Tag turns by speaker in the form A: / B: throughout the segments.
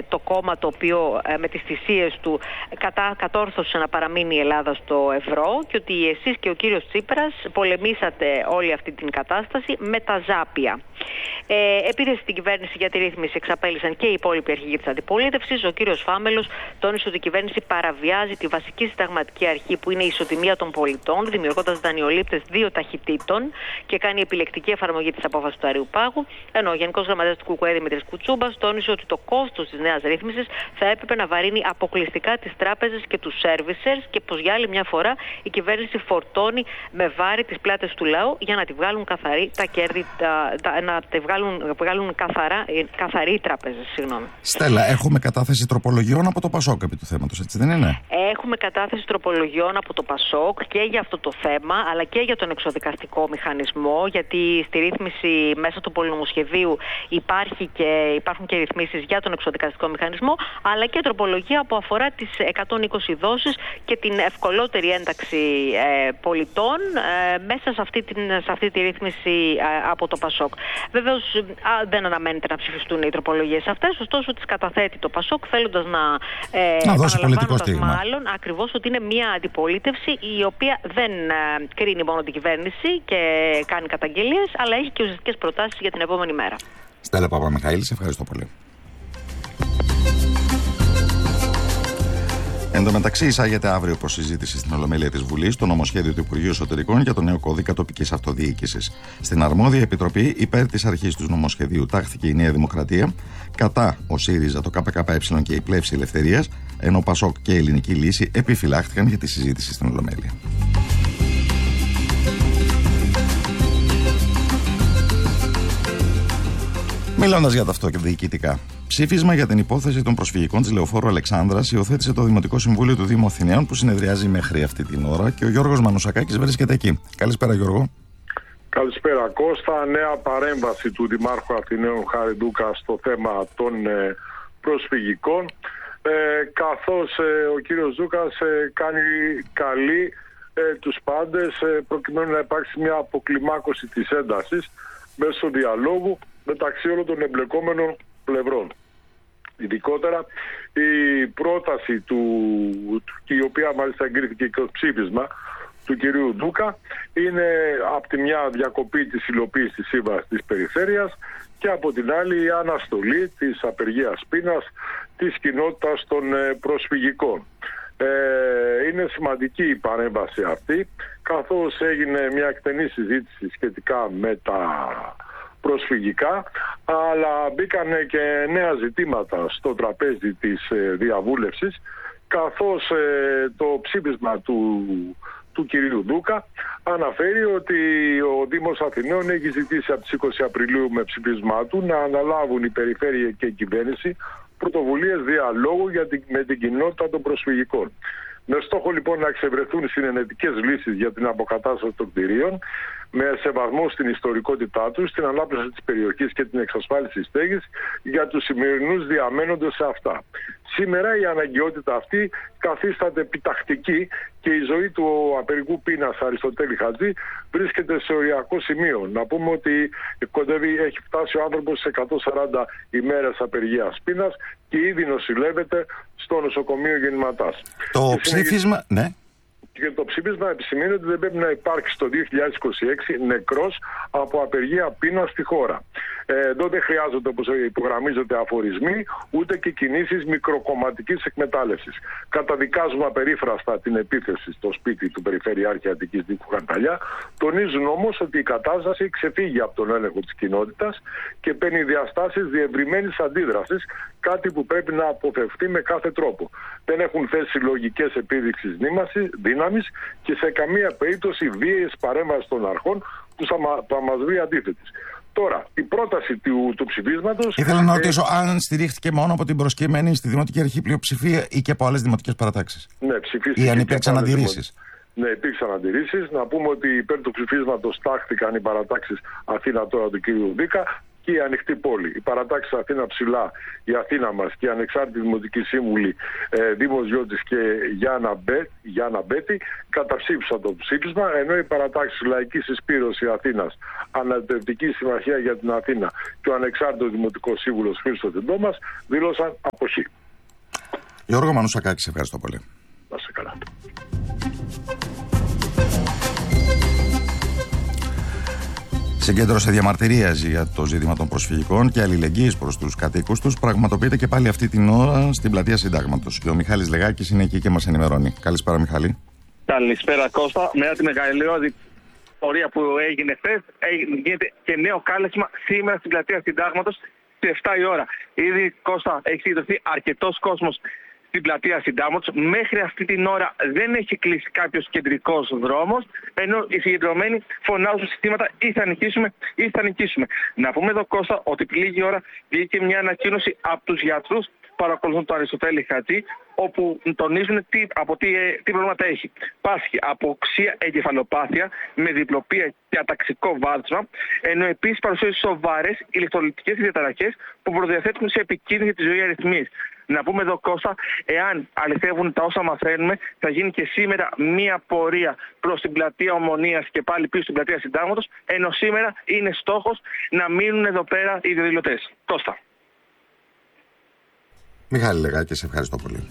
A: το κόμμα το οποίο με τις θυσίες του κατόρθωσε να παραμείνει η Ελλάδα στο ευρώ και ότι εσείς και ο κύριος Τσίπρας πολεμήσατε όλη αυτή την κατάσταση με τα ζάπια. Επίθεση στην κυβέρνηση για τη ρύθμιση εξαπέλυσαν και οι υπόλοιποι αρχηγοί της αντιπολίτευσης. Ο κύριος Φάμελος τόνισε ότι η κυβέρνηση παραβιάζει τη βασική συνταγματική αρχή που είναι η ισοτιμία των πολιτών, δημιουργώντας δανειολήπτες δύο ταχυτήτων και κάνει επιλεκτική εφαρμογή της απόφασης του Αριουπάγου. Ενώ ο Γενικός Γραμματέας του ΚΚΕ Δημήτρης Κουτσούμπας τόνισε ότι το κόστος της νέας ρύθμισης θα έπρεπε να βαρύνει αποκλειστικά τις τράπεζες και τους servicers και πως για άλλη μια φορά η κυβέρνηση φορτώνει με βάρη τις πλάτες του λαού για να τη βγάλουν καθαρή τα κέρδη, να τη βγάλουν καθαροί οι τράπεζες.
B: Στέλλα, έχουμε κατάθεση τροπολογιών από το ΠΑΣΟΚ επί του θέματος, έτσι δεν είναι?
A: Έχουμε κατάθεση τροπολογιών από το ΠΑΣΟΚ και για αυτό το θέμα, αλλά και για τον εξοδικαστικό μηχανισμό, γιατί στη ρύθμιση μέσα του πολυνομοσχεδίου υπάρχουν και ρυθμίσεις για τον εξοδικαστικό μηχανισμό, αλλά και τροπολογία που αφορά τις 120 δόσεις και την ευκολότερη ένταξη πολιτών μέσα σε αυτή τη ρύθμιση από το ΠΑΣΟΚ. Βεβαίως δεν αναμένεται να ψηφιστούν οι τροπολογίες αυτές, ωστόσο τις καταθέτει το ΠΑΣΟΚ θέλοντας να
B: δώσει πολιτικό στίγμα.
A: Μάλλον ακριβώς ότι είναι μια αντιπολίτευση η οποία δεν κρίνει μόνο την κυβέρνηση και κάνει καταγγελίες, αλλά έχει και ουσιαστικές προτάσεις για την επόμενη μέρα.
B: Στέλλα Παπαμιχαήλ, σε ευχαριστώ πολύ. Εν τω μεταξύ, εισάγεται αύριο προς συζήτηση στην Ολομέλεια της Βουλής το νομοσχέδιο του Υπουργείου Εσωτερικών για το νέο κώδικα τοπικής αυτοδιοίκησης. Στην αρμόδια επιτροπή, υπέρ της αρχής του νομοσχεδίου τάχθηκε η Νέα Δημοκρατία, κατά ο ΣΥΡΙΖΑ, το ΚΚΕ και η Πλεύση Ελευθερίας, ενώ ο ΠΑΣΟΚ και η Ελληνική Λύση επιφυλάχθηκαν για τη συζήτηση στην Ολομέλεια. Μιλώντας για τα αυτοδιοικητικά. Ψήφισμα για την υπόθεση των προσφυγικών της Λεωφόρου Αλεξάνδρας υιοθέτησε το Δημοτικό Συμβούλιο του Δήμου Αθηναίων, που συνεδριάζει μέχρι αυτή την ώρα, και ο Γιώργος Μανουσακάκης βρίσκεται εκεί. Καλησπέρα, Γιώργο.
C: Καλησπέρα, Κώστα. Νέα παρέμβαση του Δημάρχου Αθηναίων Χάρη Ντούκα στο θέμα των προσφυγικών, καθώς ο κύριος Ντούκας κάνει καλή τους πάντες προκειμένου να υπάρξει μια αποκλιμάκωση της έντασης μέσω διαλόγου μεταξύ όλων των εμπλεκόμενων πλευρών. Ειδικότερα η πρόταση η οποία μάλιστα εγκρίθηκε και ως ψήφισμα του κυρίου Ντούκα είναι από τη μια διακοπή της υλοποίησης της σύμβασης της περιφέρειας και από την άλλη η αναστολή της απεργίας πείνας της κοινότητας των προσφυγικών. Είναι σημαντική η παρέμβαση αυτή, καθώς έγινε μια εκτενή συζήτηση σχετικά με τα προσφυγικά, αλλά μπήκαν και νέα ζητήματα στο τραπέζι της διαβούλευσης, καθώς το ψήφισμα του κυρίου Ντούκα αναφέρει ότι ο Δήμος Αθηναίων έχει ζητήσει από τις 20 Απριλίου με ψήφισμά του να αναλάβουν η περιφέρεια και η κυβέρνηση πρωτοβουλίες διαλόγου με την κοινότητα των προσφυγικών. Με στόχο λοιπόν να εξευρεθούν συνενετικές λύσεις για την αποκατάσταση των κτηρίων, με σεβασμό στην ιστορικότητά τους, στην ανάπτυξη της περιοχής και την εξασφάλιση στέγης για τους σημερινούς διαμένοντες σε αυτά. Σήμερα η αναγκαιότητα αυτή καθίσταται επιτακτική και η ζωή του απεργού πείνας Αριστοτέλη Χατζή βρίσκεται σε οριακό σημείο. Να πούμε ότι έχει φτάσει ο άνθρωπος σε 140 ημέρες απεργίας πείνας και ήδη νοσηλεύεται στο νοσοκομείο Γεννηματάς.
B: Το ψήφισμα, ναι.
C: Και το ψήφισμα επισημαίνει ότι δεν πρέπει να υπάρξει το 2026 νεκρός από απεργία πείνας στη χώρα. Εδώ δεν χρειάζονται, όπως υπογραμμίζονται, αφορισμοί, ούτε και κινήσεις μικροκομματικής εκμετάλλευσης. Καταδικάζουμε απερίφραστα την επίθεση στο σπίτι του Περιφερειάρχη Αττικής Νίκου Κανταλιά. Τονίζουν όμως ότι η κατάσταση ξεφύγει από τον έλεγχο της κοινότητας και παίρνει διαστάσεις διευρυμένης αντίδρασης, κάτι που πρέπει να αποφευθεί με κάθε τρόπο. Δεν έχουν θέσει λογικές επίδειξεις δύναμης και σε καμία περίπτωση βίαιες παρέμβασης των αρχών που θα μας βρει αντίθετης. Τώρα, η πρόταση του ψηφίσματος...
B: Ήθελα να ρωτήσω αν στηρίχθηκε μόνο από την προσκύμενη στη Δημοτική Αρχή πλειοψηφία ή και από άλλες δημοτικές παρατάξεις.
C: Ναι, ψηφίστηκε.
B: Ή αν υπήρξαν αντιρρήσεις.
C: Ναι, υπήρξαν αντιρρήσεις. Να πούμε ότι υπέρ του ψηφίσματος τάχθηκαν οι παρατάξεις Αθήνα τώρα του κ. Δίκα και η Ανοιχτή Πόλη, η Παρατάξεις Αθήνα Ψηλά, η Αθήνα μας και η Ανεξάρτητη Δημοτική Σύμβουλη Δήμος Γιώτης και Γιάννα Μπέτη καταψήφισαν το ψήφισμα, ενώ η Παρατάξεις Λαϊκή Συσπήρωση Αθήνας, Ανατολική Συμμαχία για την Αθήνα και ο Ανεξάρτητος Δημοτικός Σύμβουλος Χρήστος Τεντόμας δήλωσαν αποχή.
B: Γιώργο Μανουσακάκη, σε ευχαριστώ πολύ.
C: Να σε καλά.
B: Συγκέντρωση διαμαρτυρίας για το ζήτημα των προσφυγικών και αλληλεγγύης προς τους κατοίκους τους πραγματοποιείται και πάλι αυτή την ώρα στην πλατεία Συντάγματος. Και ο Μιχάλης Λεγάκης είναι εκεί και μας ενημερώνει. Καλησπέρα, Μιχάλη.
D: Καλησπέρα, Κώστα. Μετά τη μεγαλειώδη πορεία που έγινε χθες, γίνεται και νέο κάλεσμα σήμερα στην πλατεία Συντάγματος στις 7 η ώρα. Ήδη, Κώστα, έχει συγκεντρωθεί αρκετός κόσμος στην πλατεία Συντάγματος. Μέχρι αυτή την ώρα δεν έχει κλείσει κάποιος κεντρικός δρόμος, ενώ οι συγκεντρωμένοι φωνάζουν συστήματα ή θα νικήσουμε ή θα νικήσουμε. Να πούμε εδώ, Κώστα, ότι πριν λίγη ώρα βγήκε μια ανακοίνωση από τους γιατρούς που παρακολουθούν τον Αριστοτέλη Χατζή, όπου τονίζουν τι προβλήματα έχει. Πάσχει από οξεία εγκεφαλοπάθεια με διπλοπία και αταξικό βάδισμα, ενώ επίσης παρουσιάζει σοβαρές ηλεκτρολιτικές διαταραχές που προδιαθέτουν σε επικίνδυνη για τη ζωή αριθμίες. Να πούμε εδώ, Κώστα, εάν αληθεύουν τα όσα μαθαίνουμε, θα γίνει και σήμερα μία πορεία προς την πλατεία Ομονίας και πάλι πίσω στην πλατεία Συντάγματος, ενώ σήμερα είναι στόχος να μείνουν εδώ πέρα οι διαδηλωτές. Κώστα.
B: Μιχάλη Λεγάκη, σε ευχαριστώ πολύ.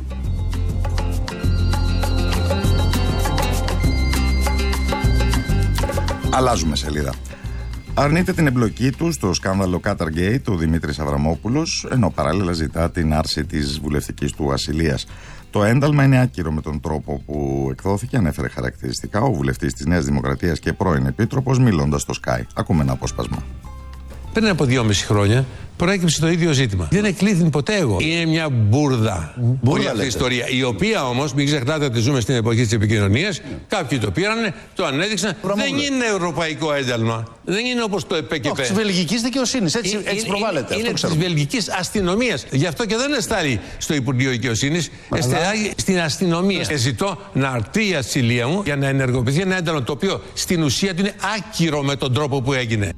B: Αλλάζουμε σελίδα. Αρνείται την εμπλοκή του στο σκάνδαλο Qatargate ο Δημήτρης Αβραμόπουλος, ενώ παράλληλα ζητά την άρση της βουλευτικής του ασυλίας. Το ένταλμα είναι άκυρο με τον τρόπο που εκδόθηκε, ανέφερε χαρακτηριστικά ο βουλευτής της Νέας Δημοκρατίας και πρώην επίτροπος, μιλώντας στο Sky. Ακούμε ένα απόσπασμα.
E: Πριν από 2,5 χρόνια προέκυψε το ίδιο ζήτημα. Δεν εκλήθην ποτέ εγώ. Είναι μια μπουρδα όλη αυτή η ιστορία. Η οποία όμως, μην ξεχνάτε ότι ζούμε στην εποχή της επικοινωνίας. Κάποιοι το πήραν, το ανέδειξαν. Δεν είναι ευρωπαϊκό ένταλμα. Δεν είναι όπως το ΕΠΕΚΕΠΕ.
F: Όχι, της βελγικής δικαιοσύνης. Έτσι προβάλλεται.
E: Είναι της βελγικής αστυνομίας. Γι' αυτό και δεν εστάλει στο Υπουργείο Δικαιοσύνης. Εστάλει στην αστυνομία. Ζητώ να αρθεί η ασυλία μου για να ενεργοποιηθεί ένα ένταλμα το οποίο στην ουσία του είναι άκυρο με τον τρόπο που έγινε.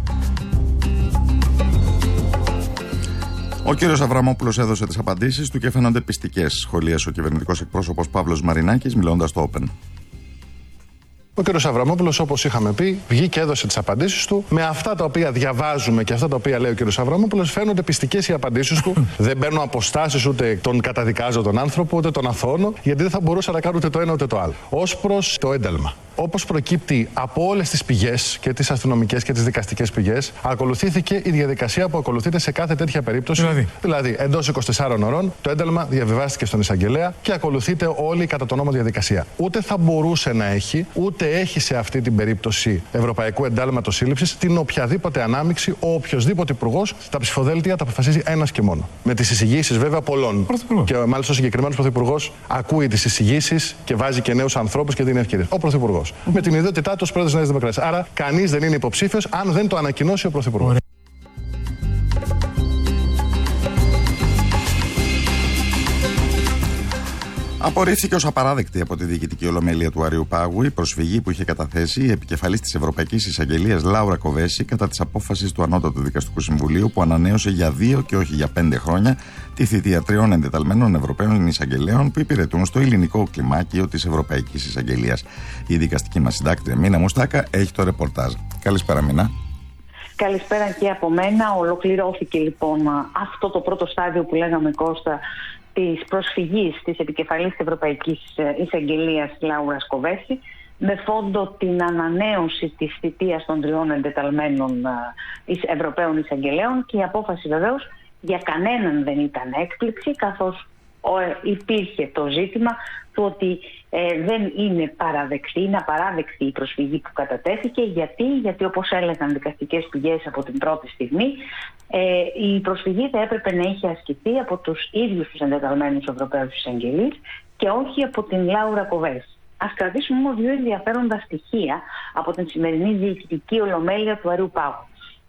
B: Ο κύριος Αβραμόπουλος έδωσε τις απαντήσεις του και φαίνονται πιστικές, σχολίασε ο κυβερνητικός εκπρόσωπος Παύλος Μαρινάκης, μιλώντας στο Open.
F: Ο κ. Αβραμόπουλος, όπως είχαμε πει, βγήκε και έδωσε τις απαντήσεις του. Με αυτά τα οποία διαβάζουμε και αυτά τα οποία λέει ο κ. Αβραμόπουλος, φαίνονται πιστικές οι απαντήσεις του. Δεν παίρνω αποστάσεις, ούτε τον καταδικάζω τον άνθρωπο, ούτε τον αθώνω, γιατί δεν θα μπορούσα να κάνω ούτε το ένα ούτε το άλλο. Ως προς το ένταλμα. Όπως προκύπτει από όλες τις πηγές, και τις αστυνομικές και τις δικαστικές πηγές, ακολουθήθηκε η διαδικασία που ακολουθείται σε κάθε τέτοια περίπτωση. Δηλαδή, εντός 24 ώρων, το ένταλμα διαβιβάστηκε στον εισαγγελέα και ακολουθείται όλη κατά τον νόμο διαδικασία. Ούτε θα μπορούσε να έχει, ούτε έχει σε αυτή την περίπτωση ευρωπαϊκού εντάλματος σύλληψης την οποιαδήποτε ανάμειξη, ο οποιοσδήποτε υπουργός, στα ψηφοδέλτια τα αποφασίζει ένας και μόνο. Με τις εισηγήσεις βέβαια πολλών. Και μάλιστα ο συγκεκριμένος πρωθυπουργός ακούει τις εισηγήσεις και βάζει και νέους ανθρώπους και δίνει ευκαιρίες. Ο πρωθυπουργός. Με την ιδιότητά του ως πρόεδρος της Νέας Δημοκρατίας. Άρα, κανείς δεν είναι υποψήφιος αν δεν το ανακοινώσει ο πρωθυπουργός.
B: Απορρίφθηκε ως απαράδεκτη από τη Διοικητική Ολομέλεια του Αριού Πάγου η προσφυγή που είχε καταθέσει η επικεφαλής της Ευρωπαϊκής Εισαγγελίας Λάουρα Κοβέση κατά της απόφασης του Ανώτατου Δικαστικού Συμβουλίου που ανανέωσε για 2 και όχι για 5 χρόνια τη θητεία 3 εντεταλμένων Ευρωπαίων εισαγγελέων που υπηρετούν στο ελληνικό κλιμάκιο της Ευρωπαϊκής Εισαγγελίας. Η δικαστική μας συντάκτρια Μίνα Μουστάκα έχει το ρεπορτάζ. Καλησπέρα, Μίνα.
G: Καλησπέρα και από μένα. Ολοκληρώθηκε λοιπόν αυτό το πρώτο στάδιο που λέγαμε, Κώστα, της προσφυγής της επικεφαλής της Ευρωπαϊκής Εισαγγελίας Λάουρας Κοβέση, με φόντο την ανανέωση της θητείας των 3 εντεταλμένων Ευρωπαίων εισαγγελέων, και η απόφαση βεβαίως για κανέναν δεν ήταν έκπληξη, καθώς υπήρχε το ζήτημα του ότι δεν είναι παραδεκτή, είναι απαράδεκτη η προσφυγή που κατατέθηκε. Γιατί όπως έλεγαν δικαστικές πηγές από την πρώτη στιγμή, η προσφυγή θα έπρεπε να είχε ασκηθεί από τους ίδιους τους εντεταλμένους Ευρωπαίους εισαγγελείς και όχι από την Λάουρα Κοβέση. Ας κρατήσουμε όμως 2 ενδιαφέροντα στοιχεία από την σημερινή Διοικητική Ολομέλεια του Αριού Πάγου.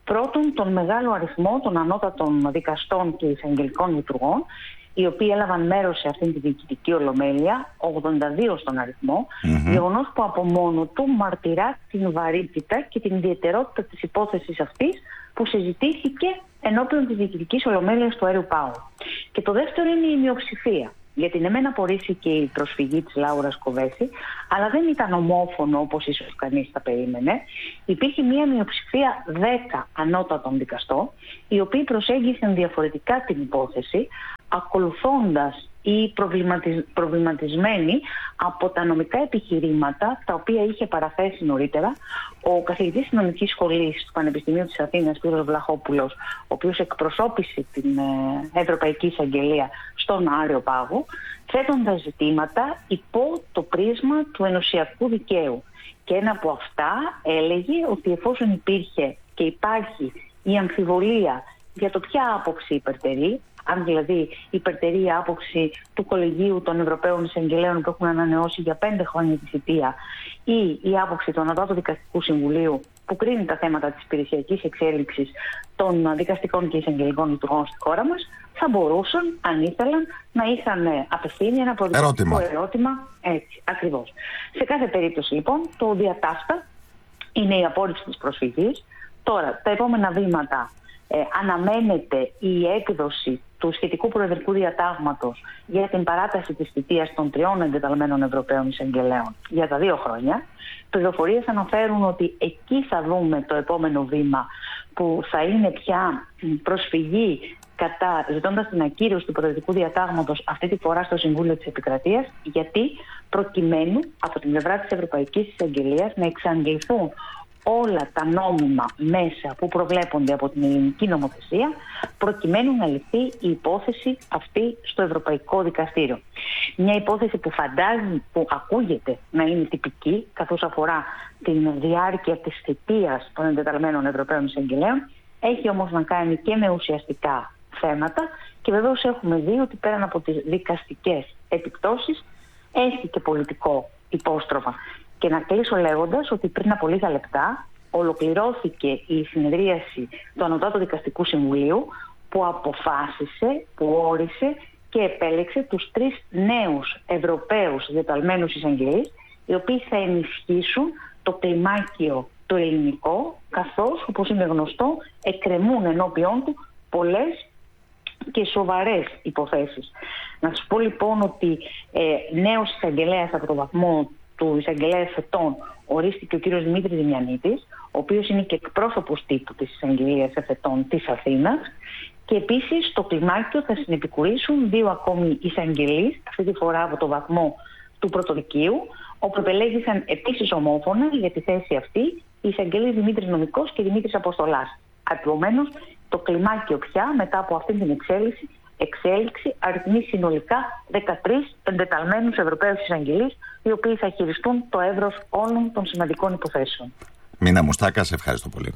G: Πρώτον, τον μεγάλο αριθμό των ανώτατων δικαστών και εισαγγελικών λειτουργών, οι οποίοι έλαβαν μέρος σε αυτήν τη διοικητική ολομέλεια, 82 στον αριθμό, γεγονός που από μόνο του μαρτυρά την βαρύτητα και την ιδιαιτερότητα της υπόθεσης αυτής που συζητήθηκε ενώπιον της διοικητικής ολομέλειας του Αερίου Πάγου. Και το δεύτερο είναι η μειοψηφία. Γιατί ναι, μεν απορρίφθηκε η προσφυγή της Λάουρας Κοβέση, αλλά δεν ήταν ομόφωνο όπως ίσως κανείς θα περίμενε. Υπήρχε μια μειοψηφία 10 ανώτατων δικαστών, οι οποίοι προσέγγισαν διαφορετικά την υπόθεση, ακολουθώντας ή προβληματισμένοι από τα νομικά επιχειρήματα τα οποία είχε παραθέσει νωρίτερα ο καθηγητής νομικής σχολής του Πανεπιστημίου της Αθήνας, κ. Βλαχόπουλος, ο οποίος εκπροσώπησε την Ευρωπαϊκή Εισαγγελία στον Άριο Πάγο, θέτοντας ζητήματα υπό το πρίσμα του ενωσιακού δικαίου. Και ένα από αυτά έλεγε ότι εφόσον υπήρχε και υπάρχει η αμφιβολία για το ποια άποψη υπερτερεί, αν δηλαδή υπερτερεί η άποψη του Κολεγίου των Ευρωπαίων Εισαγγελέων που έχουν ανανεώσει για 5 χρόνια τη θητεία ή η άποψη του Ανώτατου Δικαστικού Συμβουλίου που κρίνει τα θέματα της υπηρεσιακής εξέλιξης των δικαστικών και εισαγγελικών λειτουργών στη χώρα μας, θα μπορούσαν, αν ήθελαν, να είχαν απευθύνει ένα προδικαστικό ερώτημα. Έτσι, ακριβώς. Σε κάθε περίπτωση, λοιπόν, το διατάφτα είναι η απόρριψη της προσφυγής. Τώρα, τα επόμενα βήματα αναμένεται η έκδοση του σχετικού προεδρικού διατάγματος για την παράταση της θητείας των 3 εντεταλμένων Ευρωπαίων Εισαγγελέων για τα 2 χρόνια. Πληροφορίες αναφέρουν ότι εκεί θα δούμε το επόμενο βήμα που θα είναι πια προσφυγή ζητώντας την ακύρωση του προεδρικού διατάγματος, αυτή τη φορά στο Συμβούλιο της Επικρατείας, γιατί προκειμένου από την πλευρά της Ευρωπαϊκής Εισαγγελίας να εξαντληθούν όλα τα νόμιμα μέσα που προβλέπονται από την ελληνική νομοθεσία, προκειμένου να λυθεί η υπόθεση αυτή στο Ευρωπαϊκό Δικαστήριο. Μια υπόθεση που ακούγεται να είναι τυπική, καθώς αφορά την διάρκεια της θητείας των εντεταλμένων Ευρωπαίων Εισαγγελέων, έχει όμως να κάνει και με ουσιαστικά θέματα και βεβαίως έχουμε δει ότι πέραν από τις δικαστικές επιπτώσεις έχει και πολιτικό υπόστρωμα. Και να κλείσω λέγοντας ότι πριν από λίγα λεπτά ολοκληρώθηκε η συνεδρίαση του Ανωτάτου Δικαστικού Συμβουλίου που αποφάσισε, που όρισε και επέλεξε τους 3 νέους Ευρωπαίους διεταλμένους εισαγγελείς, οι οποίοι θα ενισχύσουν το κλιμάκιο το ελληνικό, καθώς, όπως είναι γνωστό, εκκρεμούν ενώπιόν του πολλές και σοβαρές υποθέσεις. Να σας πω λοιπόν ότι νέος εισαγγελέας από το βαθμό του εισαγγελέα εφετών ορίστηκε ο κύριος Δημήτρης Δημιανίτης, ο οποίος είναι και εκπρόσωπος τύπου της εισαγγελίας εφετών της Αθήνας, και επίσης στο κλιμάκιο θα συνεπικουρήσουν 2 ακόμη εισαγγελείς, αυτή τη φορά από το βαθμό του Πρωτοδικείου, όπου επελέγησαν επίσης ομόφωνα για τη θέση αυτή οι εισαγγελείς Δημήτρης Νομικός και Δημήτρης Αποστολάς. Επομένως, το κλιμάκιο πια μετά από αυτή την εξέλιξη αριθμεί συνολικά 13 εντεταλμένους Ευρωπαίους εισαγγελείς, οι οποίοι θα χειριστούν το εύρος όλων των σημαντικών υποθέσεων.
B: Μίνα Μουστάκα, σε ευχαριστώ πολύ.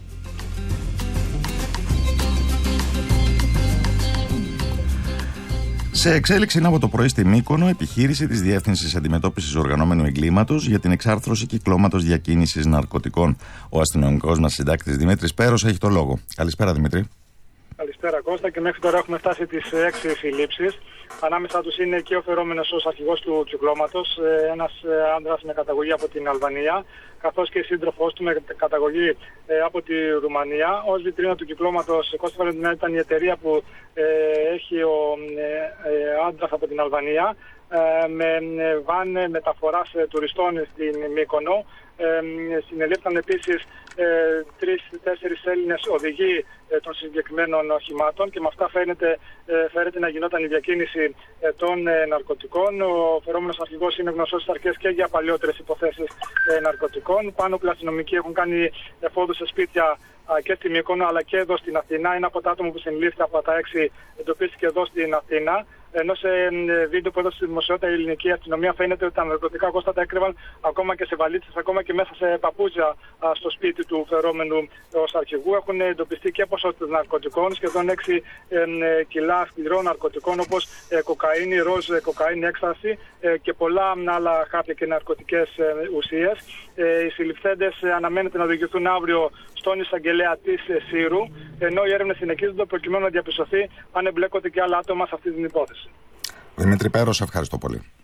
B: Σε εξέλιξη είναι από το πρωί στη Μύκονο επιχείρηση της Διεύθυνσης Αντιμετώπισης Οργανωμένου Εγκλήματος για την εξάρθρωση κυκλώματος διακίνησης ναρκωτικών. Ο αστυνομικός μας συντάκτης Δημήτρης Πέρος έχει το λόγο. Καλησπέρα, Δημήτρη.
H: Καλησπέρα, Κώστα, και μέχρι τώρα έχουμε φτάσει τις 6 συλλήψεις. Ανάμεσα τους είναι και ο φερόμενος ως αρχηγός του κυκλώματος, ένας άντρας με καταγωγή από την Αλβανία, καθώς και η σύντροφός του με καταγωγή από τη Ρουμανία. Ως βιτρίνα του κυκλώματος, Κώστα Βαλεντινά, ήταν η εταιρεία που έχει ο άντρας από την Αλβανία, με βαν μεταφοράς τουριστών στην Μύκονο. Συνελήφθηκαν επίσης 3-4 Έλληνες οδηγοί των συγκεκριμένων οχημάτων και με αυτά φαίνεται να γινόταν η διακίνηση των ναρκωτικών. Ο φερόμενος αρχηγός είναι γνωστός στις αρχές και για παλιότερες υποθέσεις ναρκωτικών. Πάνω που οι αστυνομικοί έχουν κάνει εφόδους σε σπίτια και στη Μύκονο αλλά και εδώ στην Αθήνα. Ένα από τα άτομα που συνελήφθη από τα 6 εντοπίστηκε εδώ στην Αθήνα. Ενώ σε βίντεο που έδωσε στη δημοσιότητα η ελληνική αστυνομία φαίνεται ότι τα ναρκωτικά, Κώστα, τα έκρυβαν ακόμα και σε βαλίτσες, ακόμα και μέσα σε παπούτσια στο σπίτι του φερόμενου ως αρχηγού. Έχουν εντοπιστεί και ποσότητες ναρκωτικών, σχεδόν 6 κιλά σκληρών ναρκωτικών, όπως κοκαίνη, ροζ κοκαίνη, έκσταση και πολλά άλλα χάπια και ναρκωτικές ουσίες. Οι συλληφθέντες αναμένεται να οδηγηθούν αύριο στον εισαγγελέα της Σύρου, ενώ οι έρευνες συνεχίζονται προκειμένου να διαπιστωθεί αν εμπλέκονται και άλλα άτομα σε αυτή την υπόθεση.
B: Δημήτρη Πέρος, ευχαριστώ πολύ.